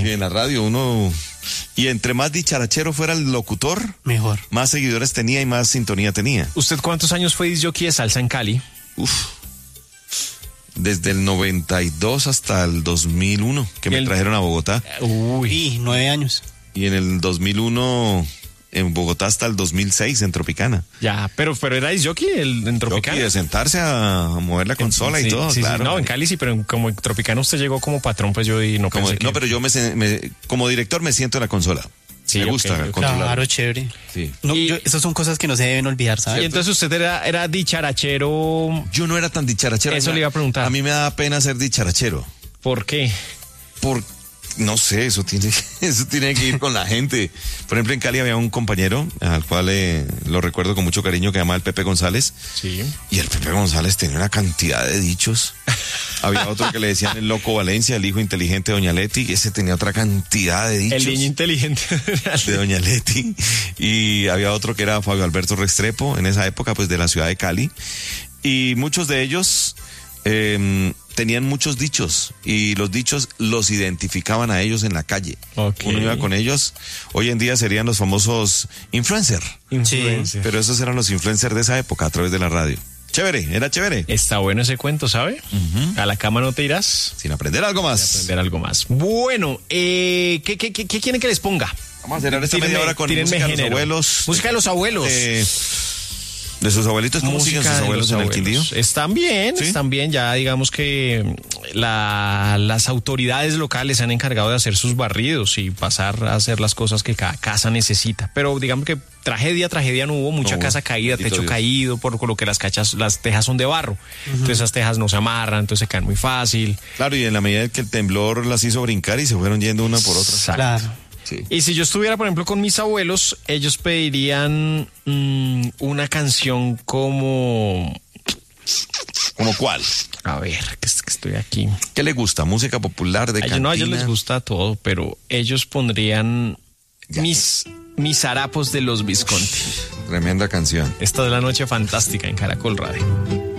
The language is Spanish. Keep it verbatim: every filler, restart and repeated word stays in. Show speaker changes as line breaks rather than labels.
Y en la radio uno... Y entre más dicharachero fuera el locutor,
mejor.
Más seguidores tenía y más sintonía tenía.
¿Usted cuántos años fue disc jockey de salsa en Cali?
Uf. Desde el noventa y dos hasta el dos mil uno, que me
el...
trajeron a Bogotá.
Uy, y nueve años.
Y en el dos mil uno... en Bogotá hasta el dos mil seis en Tropicana.
Ya, pero pero era disc jockey el, en Tropicana.
Jockey de sentarse a, a mover la consola
sí,
y todo,
sí,
claro.
Sí. No, en Cali sí, pero en, como en Tropicana usted llegó como patrón, pues yo y no
como,
pensé que...
No, pero yo me, me como director me siento en la consola.
Sí,
me
okay,
gusta
okay.
controlar.
Claro, chévere.
Sí.
No,
y,
yo, esas son cosas que no se deben olvidar, ¿sabes?
Y entonces usted era, era dicharachero...
Yo no era tan dicharachero.
Eso le iba a preguntar.
A mí me da pena ser dicharachero.
¿Por qué?
Por... No sé, eso tiene, eso tiene que ir con la gente. Por ejemplo, en Cali había un compañero al cual eh, lo recuerdo con mucho cariño, que se llamaba el Pepe González.
Sí.
Y el Pepe González tenía una cantidad de dichos. Había otro que le decían el Loco Valencia, el hijo inteligente de Doña Leti, y ese tenía otra cantidad de dichos.
El niño inteligente
de Doña Leti. Y había otro que era Fabio Alberto Restrepo, en esa época, pues de la ciudad de Cali. Y muchos de ellos... Eh, tenían muchos dichos y los dichos los identificaban a ellos en la calle.
Okay.
Uno iba con ellos. Hoy en día serían los famosos influencer.
Influencer.
Pero esos eran los influencers de esa época a través de la radio. Chévere, era chévere.
Está bueno ese cuento, ¿sabe? Uh-huh. A la cama no te irás.
Sin aprender algo más.
Sin aprender algo más. Bueno, eh, ¿qué, qué, qué, qué quieren que les ponga?
Vamos a cerrar esta media hora con música de los abuelos.
Música de los abuelos.
Eh, ¿De sus abuelitos? ¿Cómo siguen sus abuelos en el Quindío?
Están bien, ¿sí? Están bien. Ya digamos que la, las autoridades locales se han encargado de hacer sus barridos y pasar a hacer las cosas que cada casa necesita. Pero digamos que tragedia, tragedia no hubo. Mucha no, casa caída, techo Dios. caído, por lo que las cachas, las tejas son de barro. Uh-huh. Entonces esas tejas no se amarran, entonces se caen muy fácil.
Claro, y en la medida que el temblor las hizo brincar y se fueron yendo una por otra.
Exacto.
Claro.
Sí. Y si yo estuviera, por ejemplo, con mis abuelos, ellos pedirían mmm, una canción como...
¿Como cuál?
A ver, que, que estoy aquí.
¿Qué les gusta? ¿Música popular de
a
cantina?
No, a ellos les gusta todo, pero ellos pondrían ya. mis mis harapos de los Visconti.
Tremenda canción.
Esta es la noche fantástica en Caracol Radio.